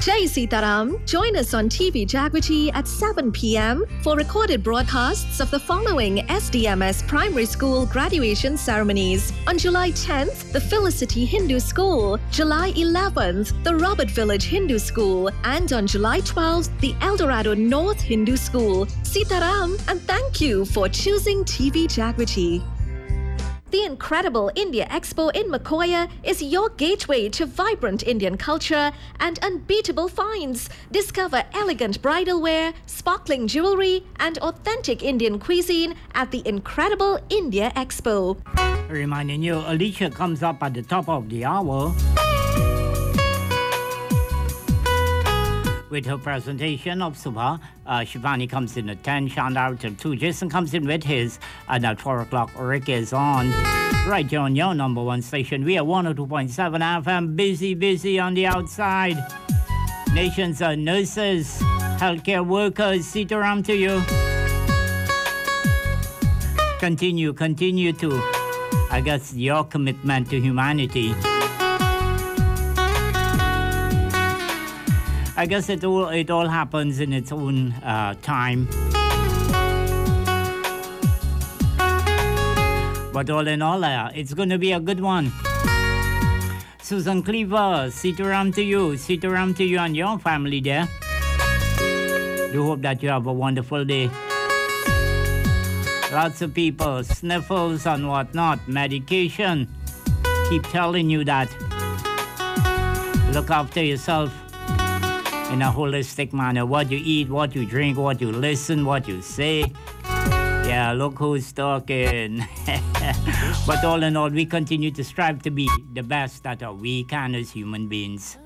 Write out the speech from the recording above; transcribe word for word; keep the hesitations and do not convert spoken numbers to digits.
Jai Sitaram, join us on T V Jagriti at seven p.m. for recorded broadcasts of the following S D M S Primary School graduation ceremonies. On July tenth, the Felicity Hindu School, July eleventh, the Robert Village Hindu School, and on July twelfth, the Eldorado North Hindu School. Sitaram, and thank you for choosing T V Jagriti. The incredible India Expo in Makoya is your gateway to vibrant Indian culture and unbeatable finds. Discover elegant bridal wear, sparkling jewelry, and authentic Indian cuisine at the incredible India Expo. Reminding you, Alicia comes up at the top of the hour with her presentation of Subha. Uh, Shivani comes in at ten, Shandar till two. Jason comes in with his, and at four o'clock, Rick is on. Right here on your number one station. We are one oh two point seven F M. Busy, busy on the outside. Nations are nurses, healthcare workers. Sitaram to you. Continue, continue to, I guess, your commitment to humanity. I guess it all it all happens in its own uh, time. But all in all, uh, it's going to be a good one. Susan Cleaver, Sitaram to you. Sitaram to you and your family there. Do hope that you have a wonderful day. Lots of people, sniffles and whatnot, medication. Keep telling you that. Look after yourself in a holistic manner. What you eat, what you drink, what you listen, what you say. Yeah, look who's talking. But all in all, we continue to strive to be the best that we can as human beings.